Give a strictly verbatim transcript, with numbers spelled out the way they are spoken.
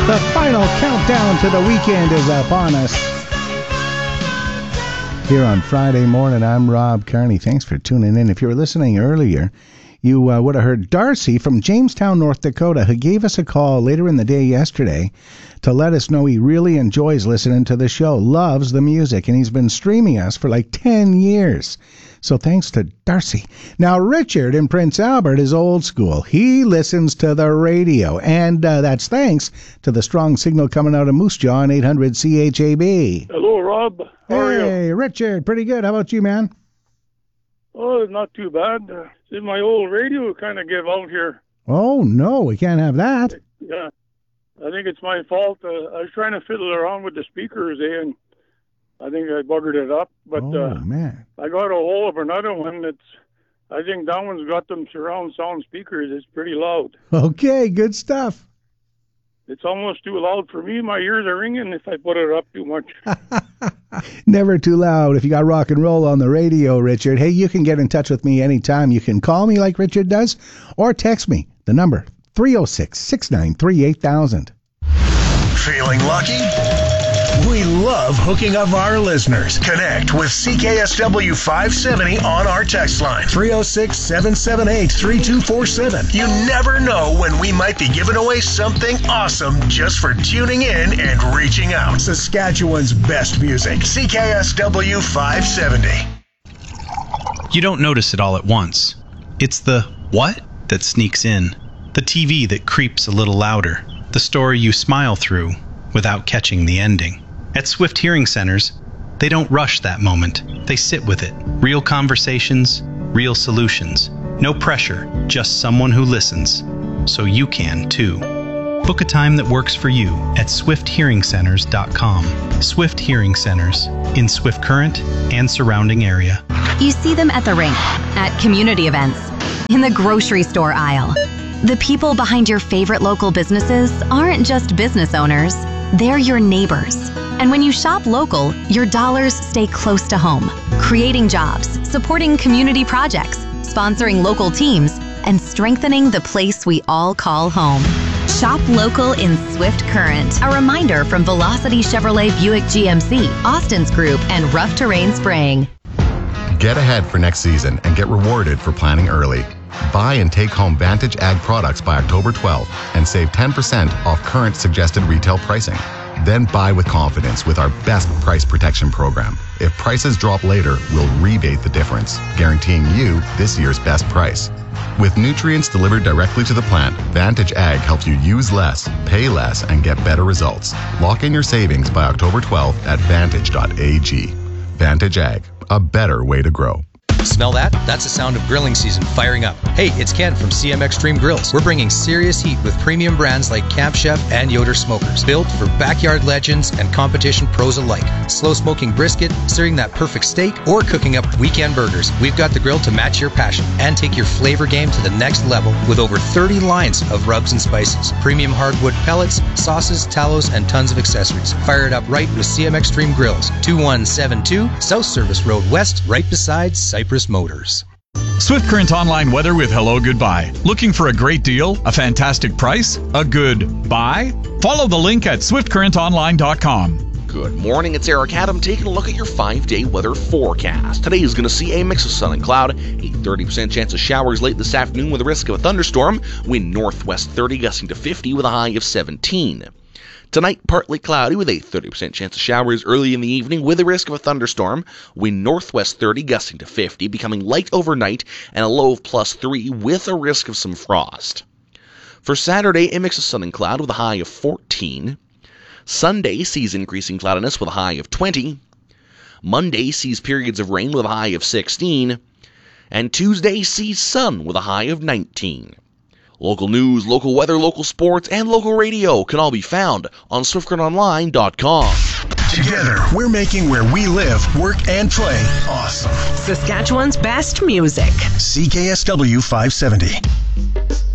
The final countdown to the weekend is upon us. Here on Friday morning, I'm Rob Carney. Thanks for tuning in. If you were listening earlier, you uh, would have heard Darcy from Jamestown, North Dakota, who gave us a call later in the day yesterday to let us know he really enjoys listening to the show, loves the music, and he's been streaming us for like ten years. So thanks to Darcy. Now, Richard in Prince Albert is old school. He listens to the radio, and uh, that's thanks to the strong signal coming out of Moose Jaw on eight hundred C H A B. Hello, Rob. How are you? Hey, Richard. Pretty good. How about you, man? Oh, not too bad. Uh, see, my old radio kind of gave out here. Oh, no, we can't have that. Yeah, I think it's my fault. Uh, I was trying to fiddle around with the speakers, eh, and I think I buggered it up. But oh, uh, man. I got a hold of another one that's, I think that one's got them surround sound speakers. It's pretty loud. Okay, good stuff. It's almost too loud for me. My ears are ringing if I put it up too much. Never too loud if you got rock and roll on the radio, Richard. Hey, you can get in touch with me anytime. You can call me like Richard does or text me. The number, three oh six, six nine three, eight thousand. Feeling lucky? We love hooking up our listeners. Connect with C K S W five seventy on our text line, three oh six, seven seven eight, three two four seven. You never know when we might be giving away something awesome just for tuning in and reaching out. Saskatchewan's best music, C K S W five seventy. You don't notice it all at once. It's the what that sneaks in, the T V that creeps a little louder, the story you smile through without catching the ending. At Swift Hearing Centers, they don't rush that moment. They sit with it. Real conversations, real solutions. No pressure, just someone who listens. So you can, too. Book a time that works for you at swift hearing centers dot com. Swift Hearing Centers, in Swift Current and surrounding area. You see them at the rink, at community events, in the grocery store aisle. The people behind your favorite local businesses aren't just business owners. They're your neighbors. And when you shop local, your dollars stay close to home, creating jobs, supporting community projects, sponsoring local teams, and strengthening the place we all call home. Shop local in Swift Current. A reminder from Velocity Chevrolet Buick G M C, Austin's Group, and Rough Terrain Spraying. Get ahead for next season and get rewarded for planning early. Buy and take home Vantage Ag products by October twelfth and save ten percent off current suggested retail pricing. Then buy with confidence with our best price protection program. If prices drop later, we'll rebate the difference, guaranteeing you this year's best price. With nutrients delivered directly to the plant, Vantage Ag helps you use less, pay less, and get better results. Lock in your savings by October twelfth at vantage dot a g. Vantage Ag, a better way to grow. Smell that? That's the sound of grilling season firing up. Hey, it's Ken from C M Extreme Grills. We're bringing serious heat with premium brands like Camp Chef and Yoder Smokers, built for backyard legends and competition pros alike. Slow smoking brisket, searing that perfect steak, or cooking up weekend burgers. We've got the grill to match your passion and take your flavor game to the next level with over thirty lines of rubs and spices, premium hardwood pellets, sauces, tallows, and tons of accessories. Fire it up right with C M Extreme Grills, two one seven two South Service Road West, right beside Cypress Motors. Swift Current online weather with Hello Goodbye. Looking for a great deal, a fantastic price, a good buy? Follow the link at swift current online dot com. Good morning, it's Eric Adam taking a look at your five-day weather forecast. Today is going to see a mix of sun and cloud, a thirty percent chance of showers late this afternoon with a risk of a thunderstorm, wind northwest thirty gusting to fifty with a high of seventeen. Tonight, partly cloudy with a thirty percent chance of showers early in the evening with a risk of a thunderstorm. Wind northwest thirty gusting to fifty, becoming light overnight and a low of plus three with a risk of some frost. For Saturday, a mix of sun and cloud with a high of fourteen. Sunday sees increasing cloudiness with a high of twenty. Monday sees periods of rain with a high of sixteen. And Tuesday sees sun with a high of nineteen. Local news, local weather, local sports, and local radio can all be found on swift current online dot com. Together, we're making where we live, work, and play awesome. Saskatchewan's best music. C K S W five seventy.